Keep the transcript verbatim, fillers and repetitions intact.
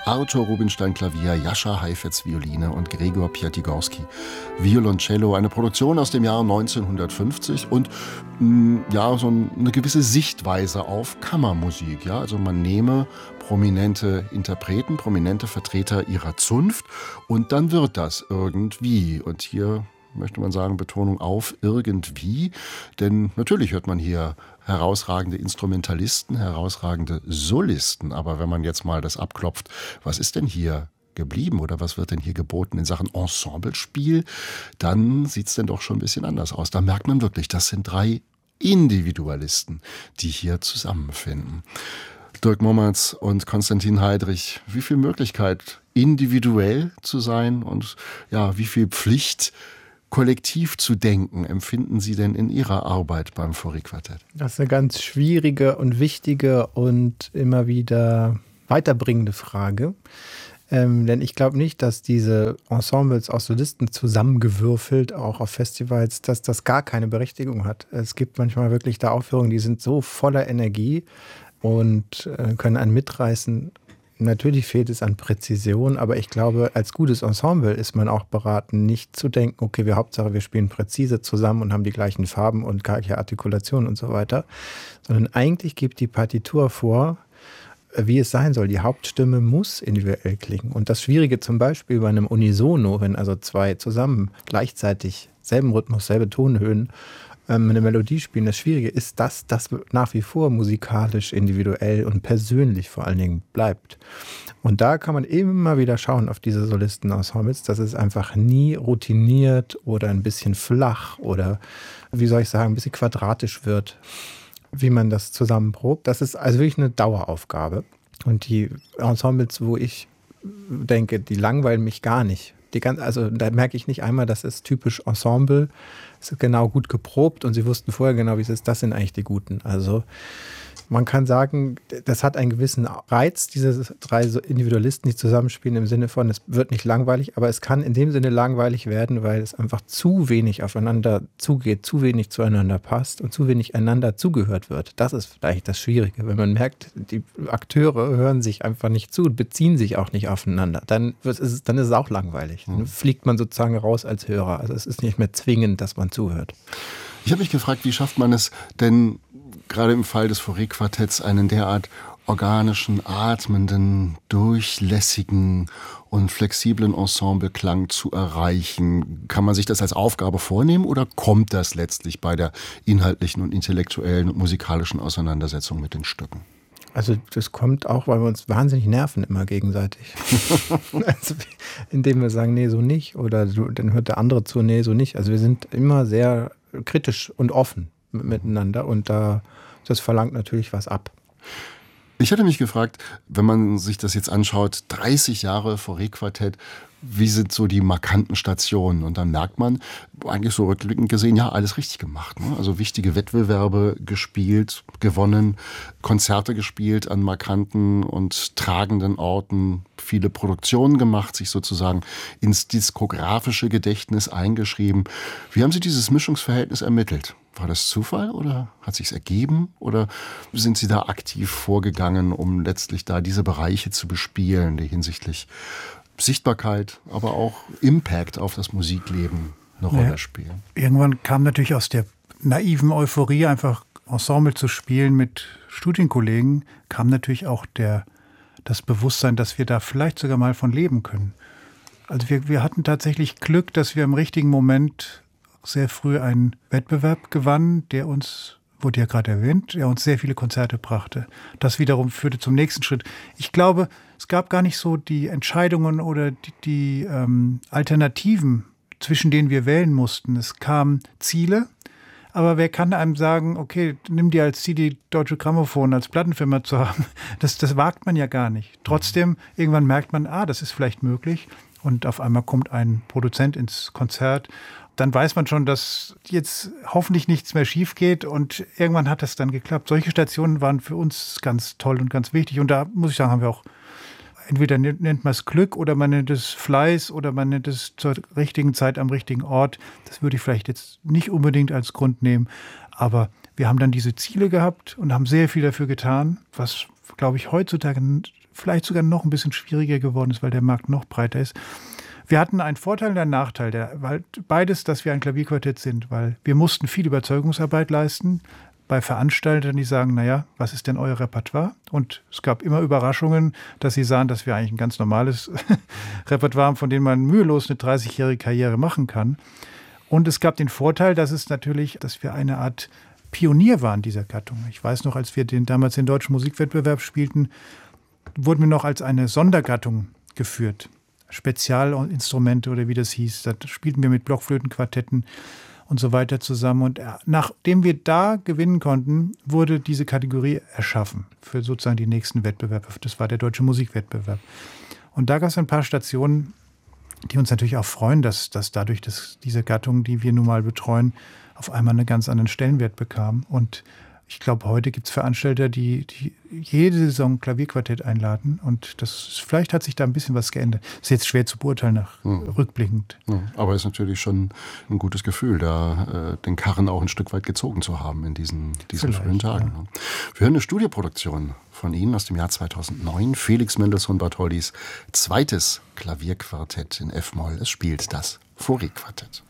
Arthur Rubinstein Klavier, Jascha Heifetz Violine und Gregor Piatigorsky Violoncello. Eine Produktion aus dem Jahr neunzehnhundertfünfzig und mh, ja, so eine gewisse Sichtweise auf Kammermusik. Ja? Also man nehme prominente Interpreten, prominente Vertreter ihrer Zunft und dann wird das irgendwie. Und hier möchte man sagen, Betonung auf irgendwie, denn natürlich hört man hier herausragende Instrumentalisten, herausragende Solisten, aber wenn man jetzt mal das abklopft, was ist denn hier geblieben oder was wird denn hier geboten in Sachen Ensemblespiel, dann sieht es denn doch schon ein bisschen anders aus. Da merkt man wirklich, das sind drei Individualisten, die hier zusammenfinden. Dirk Mommertz und Konstantin Heidrich, wie viel Möglichkeit, individuell zu sein und ja, wie viel Pflicht, kollektiv zu denken, empfinden Sie denn in Ihrer Arbeit beim Fauré-Quartett? Das ist eine ganz schwierige und wichtige und immer wieder weiterbringende Frage. Ähm, denn ich glaube nicht, dass diese Ensembles aus Solisten zusammengewürfelt, auch auf Festivals, dass das gar keine Berechtigung hat. Es gibt manchmal wirklich da Aufführungen, die sind so voller Energie und äh, können einen mitreißen. Natürlich fehlt es an Präzision, aber ich glaube, als gutes Ensemble ist man auch beraten, nicht zu denken, okay, wir Hauptsache, wir spielen präzise zusammen und haben die gleichen Farben und gleiche Artikulation und so weiter, sondern eigentlich gibt die Partitur vor, wie es sein soll. Die Hauptstimme muss individuell klingen. Und das Schwierige zum Beispiel bei einem Unisono, wenn also zwei zusammen gleichzeitig selben Rhythmus, selbe Tonhöhen eine Melodie spielen. Das Schwierige ist, dass das nach wie vor musikalisch, individuell und persönlich vor allen Dingen bleibt. Und da kann man immer wieder schauen auf diese Solisten-Ensembles, dass es einfach nie routiniert oder ein bisschen flach oder, wie soll ich sagen, ein bisschen quadratisch wird, wie man das zusammenprobt. Das ist also wirklich eine Daueraufgabe. Und die Ensembles, wo ich denke, die langweilen mich gar nicht. Die ganz, also da merke ich nicht einmal, das ist typisch Ensemble, es ist genau gut geprobt und sie wussten vorher genau, wie es ist, das sind eigentlich die Guten. Also man kann sagen, das hat einen gewissen Reiz, diese drei Individualisten, die zusammenspielen, im Sinne von, es wird nicht langweilig, aber es kann in dem Sinne langweilig werden, weil es einfach zu wenig aufeinander zugeht, zu wenig zueinander passt und zu wenig einander zugehört wird. Das ist vielleicht das Schwierige, wenn man merkt, die Akteure hören sich einfach nicht zu und beziehen sich auch nicht aufeinander. Dann, wird es, dann ist es auch langweilig. Dann fliegt man sozusagen raus als Hörer. Also es ist nicht mehr zwingend, dass man zuhört. Ich habe mich gefragt, wie schafft man es denn, gerade im Fall des Fauré-Quartetts, einen derart organischen, atmenden, durchlässigen und flexiblen Ensembleklang zu erreichen? Kann man sich das als Aufgabe vornehmen oder kommt das letztlich bei der inhaltlichen und intellektuellen und musikalischen Auseinandersetzung mit den Stücken? Also das kommt auch, weil wir uns wahnsinnig nerven immer gegenseitig. Also, indem wir sagen, nee, so nicht. Oder du, dann hört der andere zu, nee, so nicht. Also wir sind immer sehr kritisch und offen miteinander und da, das verlangt natürlich was ab. Ich hatte mich gefragt, wenn man sich das jetzt anschaut, dreißig Jahre Fauré-Quartett, wie sind so die markanten Stationen? Und dann merkt man, eigentlich so rückblickend gesehen, ja, alles richtig gemacht. Ne? Also wichtige Wettbewerbe gespielt, gewonnen, Konzerte gespielt an markanten und tragenden Orten, viele Produktionen gemacht, sich sozusagen ins diskografische Gedächtnis eingeschrieben. Wie haben Sie dieses Mischungsverhältnis ermittelt? War das Zufall oder hat sich's ergeben? Oder sind Sie da aktiv vorgegangen, um letztlich da diese Bereiche zu bespielen, die hinsichtlich Sichtbarkeit, aber auch Impact auf das Musikleben eine Rolle ja. spielen? Irgendwann kam natürlich aus der naiven Euphorie, einfach Ensemble zu spielen mit Studienkollegen, kam natürlich auch der, das Bewusstsein, dass wir da vielleicht sogar mal von leben können. Also wir, wir hatten tatsächlich Glück, dass wir im richtigen Moment sehr früh einen Wettbewerb gewannen, der uns, wurde ja gerade erwähnt, der uns sehr viele Konzerte brachte. Das wiederum führte zum nächsten Schritt. Ich glaube, es gab gar nicht so die Entscheidungen oder die, die ähm, Alternativen, zwischen denen wir wählen mussten. Es kamen Ziele, aber wer kann einem sagen, okay, nimm dir als Ziel die Deutsche Grammophon als Plattenfirma zu haben. Das, das wagt man ja gar nicht. Trotzdem, irgendwann merkt man, ah, das ist vielleicht möglich. Und auf einmal kommt ein Produzent ins Konzert. Dann weiß man schon, dass jetzt hoffentlich nichts mehr schief geht und irgendwann hat das dann geklappt. Solche Stationen waren für uns ganz toll und ganz wichtig und da muss ich sagen, haben wir auch, entweder nennt man es Glück oder man nennt es Fleiß oder man nennt es zur richtigen Zeit am richtigen Ort. Das würde ich vielleicht jetzt nicht unbedingt als Grund nehmen, aber wir haben dann diese Ziele gehabt und haben sehr viel dafür getan, was glaube ich, heutzutage vielleicht sogar noch ein bisschen schwieriger geworden ist, weil der Markt noch breiter ist. Wir hatten einen Vorteil und einen Nachteil, der, weil beides, dass wir ein Klavierquartett sind, weil wir mussten viel Überzeugungsarbeit leisten bei Veranstaltern, die sagen, naja, was ist denn euer Repertoire? Und es gab immer Überraschungen, dass sie sahen, dass wir eigentlich ein ganz normales Repertoire haben, von dem man mühelos eine dreißigjährige Karriere machen kann. Und es gab den Vorteil, dass es natürlich, dass wir eine Art Pionier waren dieser Gattung. Ich weiß noch, als wir den, damals den Deutschen Musikwettbewerb spielten, wurden wir noch als eine Sondergattung geführt. Spezialinstrumente oder wie das hieß. Da spielten wir mit Blockflötenquartetten und so weiter zusammen. Und nachdem wir da gewinnen konnten, wurde diese Kategorie erschaffen für sozusagen die nächsten Wettbewerbe. Das war der Deutsche Musikwettbewerb. Und da gab es ein paar Stationen, die uns natürlich auch freuen, dass, dass dadurch dass diese Gattung, die wir nun mal betreuen, auf einmal einen ganz anderen Stellenwert bekam. Und ich glaube, heute gibt es Veranstalter, die, die jede Saison Klavierquartett einladen. Und das, vielleicht hat sich da ein bisschen was geändert. Ist jetzt schwer zu beurteilen, nach mhm. rückblickend. Ja, aber es ist natürlich schon ein gutes Gefühl, da äh, den Karren auch ein Stück weit gezogen zu haben in diesen, diesen frühen Tagen. Ja. Wir hören eine Studioproduktion von Ihnen aus dem Jahr zweitausendneun. Felix Mendelssohn Bartholdys zweites Klavierquartett in F-Moll. Es spielt das Fauré-Quartett.